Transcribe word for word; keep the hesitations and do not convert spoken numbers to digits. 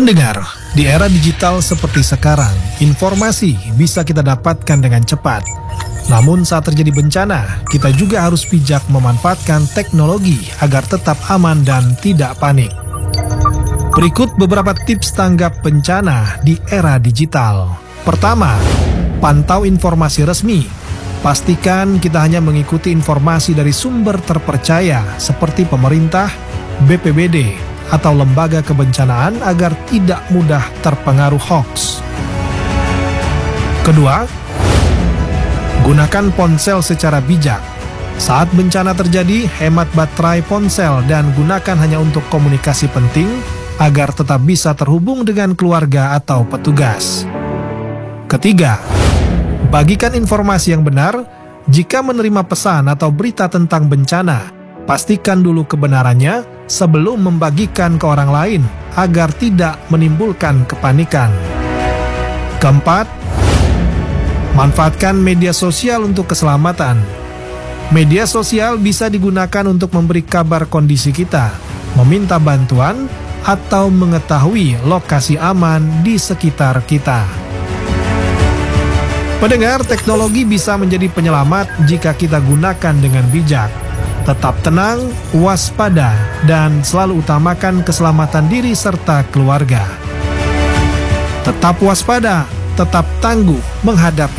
Pendengar, di era digital seperti sekarang, informasi bisa kita dapatkan dengan cepat. Namun saat terjadi bencana, kita juga harus bijak memanfaatkan teknologi agar tetap aman dan tidak panik. Berikut beberapa tips tanggap bencana di era digital. Pertama, pantau informasi resmi. Pastikan kita hanya mengikuti informasi dari sumber terpercaya seperti pemerintah, B P B D, atau lembaga kebencanaan agar tidak mudah terpengaruh hoaks. Kedua, gunakan ponsel secara bijak. Saat bencana terjadi, hemat baterai ponsel dan gunakan hanya untuk komunikasi penting agar tetap bisa terhubung dengan keluarga atau petugas. Ketiga, bagikan informasi yang benar. Jika menerima pesan atau berita tentang bencana, pastikan dulu kebenarannya sebelum membagikan ke orang lain agar tidak menimbulkan kepanikan. Keempat, manfaatkan media sosial untuk keselamatan. Media sosial bisa digunakan untuk memberi kabar kondisi kita, meminta bantuan, atau mengetahui lokasi aman di sekitar kita. Pendengar, teknologi bisa menjadi penyelamat jika kita gunakan dengan bijak. Tetap tenang, waspada, dan selalu utamakan keselamatan diri serta keluarga. Tetap waspada, tetap tangguh menghadapi